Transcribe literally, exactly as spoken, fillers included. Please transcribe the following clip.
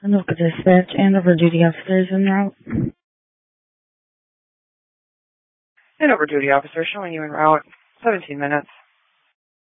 Local dispatch and over duty officers en route. And over duty officer showing you en route. seventeen minutes.